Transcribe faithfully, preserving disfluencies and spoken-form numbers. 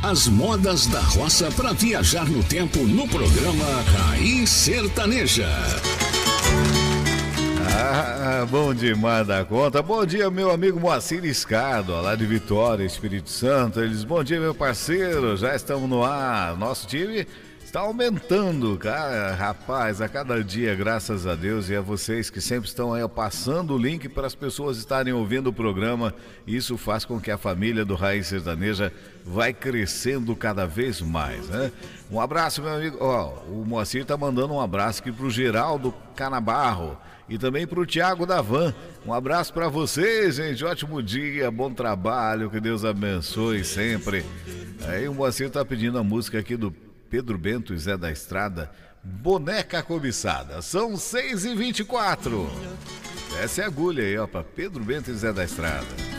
As modas da roça para viajar no tempo no programa Raiz Sertaneja. Ah, bom demais da conta. Bom dia, meu amigo Moacir Escado, lá de Vitória, Espírito Santo. Eles, bom dia, meu parceiro. Já estamos no ar. Nosso time está aumentando, cara, rapaz, a cada dia, graças a Deus, e a vocês que sempre estão aí passando o link para as pessoas estarem ouvindo o programa. Isso faz com que a família do Raiz Sertaneja vai crescendo cada vez mais, né? Um abraço, meu amigo. Ó, o Moacir tá mandando um abraço aqui pro Geraldo Canabarro e também pro Thiago da Van. Um abraço para vocês, gente. Ótimo dia, bom trabalho, que Deus abençoe sempre. Aí o Moacir tá pedindo a música aqui do Pedro Bento e Zé da Estrada, Boneca Cobiçada. São seis e vinte e quatro. Desce a agulha aí, ó, pra Pedro Bento e Zé da Estrada.